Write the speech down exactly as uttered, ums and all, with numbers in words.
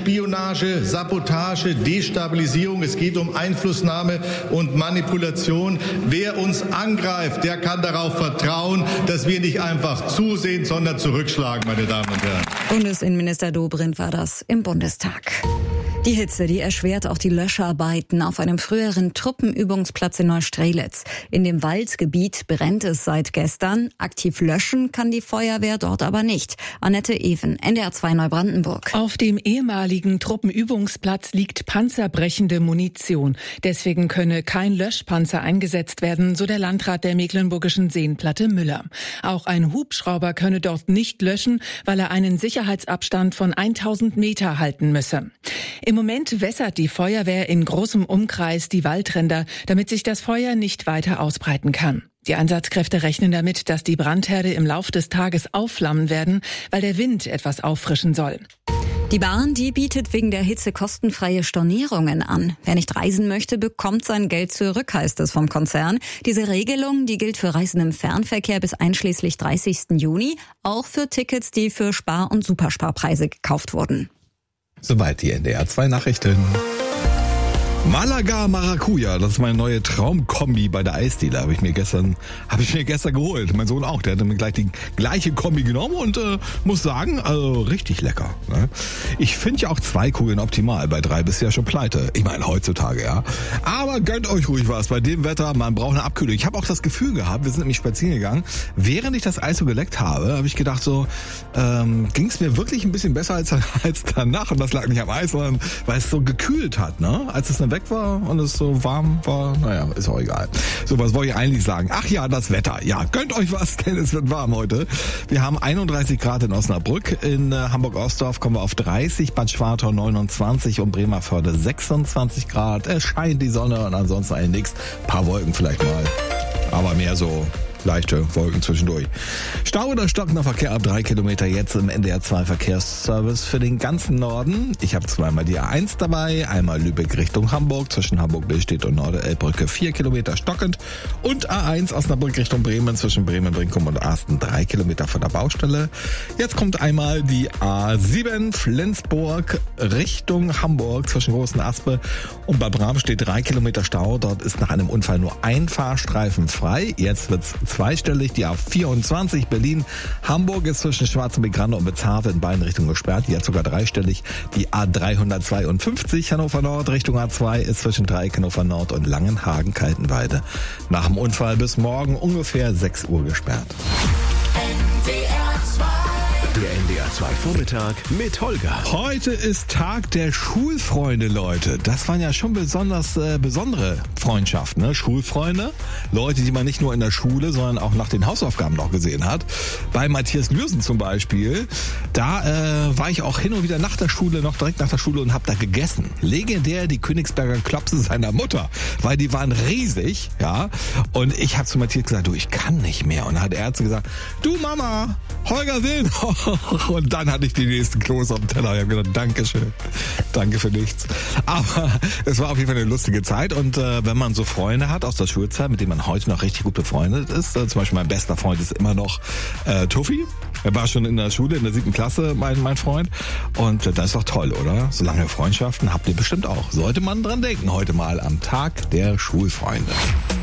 Spionage, Sabotage, Destabilisierung. Es geht um Einflussnahme und Manipulation. Wer uns angreift, der kann darauf vertrauen, dass wir nicht einfach zusehen, sondern zurückschlagen, meine Damen und Herren. Bundesinnenminister Dobrindt war das im Bundestag. Die Hitze, die erschwert auch die Löscharbeiten auf einem früheren Truppenübungsplatz in Neustrelitz. In dem Waldgebiet brennt es seit gestern. Aktiv löschen kann die Feuerwehr dort aber nicht. Annette Even, N D R zwei Neubrandenburg. Auf dem ehemaligen Truppenübungsplatz liegt panzerbrechende Munition. Deswegen könne kein Löschpanzer eingesetzt werden, so der Landrat der mecklenburgischen Seenplatte Müller. Auch ein Hubschrauber könne dort nicht löschen, weil er einen Sicherheitsabstand von tausend Meter halten müsse. Im Moment wässert die Feuerwehr in großem Umkreis die Waldränder, damit sich das Feuer nicht weiter ausbreiten kann. Die Einsatzkräfte rechnen damit, dass die Brandherde im Lauf des Tages aufflammen werden, weil der Wind etwas auffrischen soll. Die Bahn, die bietet wegen der Hitze kostenfreie Stornierungen an. Wer nicht reisen möchte, bekommt sein Geld zurück, heißt es vom Konzern. Diese Regelung, die gilt für Reisen im Fernverkehr bis einschließlich dreißigsten Juni, auch für Tickets, die für Spar- und Supersparpreise gekauft wurden. Soweit die N D R zwei Nachrichten. Malaga Maracuja, das ist meine neue Traumkombi bei der Eisdiele. Habe ich mir gestern, habe ich mir gestern geholt. Mein Sohn auch, der hat mir gleich die gleiche Kombi genommen und äh, muss sagen, also richtig lecker. Ne? Ich finde ja auch zwei Kugeln optimal. Bei drei bist du ja schon pleite. Ich meine heutzutage, ja. Aber gönnt euch ruhig was. Bei dem Wetter, man braucht eine Abkühlung. Ich habe auch das Gefühl gehabt, wir sind nämlich spazieren gegangen. Während ich das Eis so geleckt habe, habe ich gedacht so, ähm, ging es mir wirklich ein bisschen besser als, als danach. Und das lag nicht am Eis, sondern weil es so gekühlt hat, ne? Als es dann weg war und es so warm war, naja, ist auch egal. So, was wollte ich eigentlich sagen? Ach ja, das Wetter. Ja, gönnt euch was, denn es wird warm heute. Wir haben einunddreißig Grad in Osnabrück, in äh, Hamburg-Ostdorf kommen wir auf dreißig, Bad Schwartau neunundzwanzig und Bremervörde sechsundzwanzig Grad. Es scheint die Sonne und ansonsten eigentlich nichts. Ein paar Wolken vielleicht mal, aber mehr so leichte Wolken zwischendurch. Stau oder stockender Verkehr ab drei Kilometer jetzt im N D R zwei Verkehrsservice für den ganzen Norden. Ich habe zweimal die A eins dabei, einmal Lübeck Richtung Hamburg, zwischen Hamburg-Billstedt und Norderelbbrücke vier Kilometer stockend und A eins Osnabrück Richtung Bremen, zwischen Bremen-Brinkum und Asten drei Kilometer von der Baustelle. Jetzt kommt einmal die A sieben Flensburg Richtung Hamburg, zwischen Großen Aspe und Bad Bram steht drei Kilometer Stau. Dort ist nach einem Unfall nur ein Fahrstreifen frei. Jetzt wird's zweistellig. Die A vierundzwanzig Berlin Hamburg ist zwischen Schwarzenbeck-Grande und Bezarve in beiden Richtungen gesperrt. Jetzt sogar dreistellig. Die A dreihundertzweiundfünfzig Hannover Nord Richtung A zwei ist zwischen Dreieck Hannover Nord und Langenhagen-Kaltenweide nach dem Unfall bis morgen ungefähr sechs Uhr gesperrt. Der N D R zwei Vormittag mit Holger. Heute ist Tag der Schulfreunde, Leute. Das waren ja schon besonders äh, besondere Freundschaften, ne? Schulfreunde, Leute, die man nicht nur in der Schule, sondern auch nach den Hausaufgaben noch gesehen hat. Bei Matthias Lürsen zum Beispiel, da äh, war ich auch hin und wieder nach der Schule, noch direkt nach der Schule und habe da gegessen. Legendär die Königsberger Klopse seiner Mutter, weil die waren riesig, ja. Und ich habe zu Matthias gesagt, du, ich kann nicht mehr. Und dann hat er zu gesagt, du Mama, Holger will noch. Und dann hatte ich die nächsten Klos auf dem Teller. Ich habe gedacht, Dankeschön, danke für nichts. Aber es war auf jeden Fall eine lustige Zeit. Und äh, wenn man so Freunde hat aus der Schulzeit, mit denen man heute noch richtig gut befreundet ist, äh, zum Beispiel mein bester Freund ist immer noch äh, Tuffi. Er war schon in der Schule, in der siebten Klasse, mein, mein Freund. Und äh, das ist doch toll, oder? So lange Freundschaften habt ihr bestimmt auch. Sollte man dran denken, heute mal am Tag der Schulfreunde.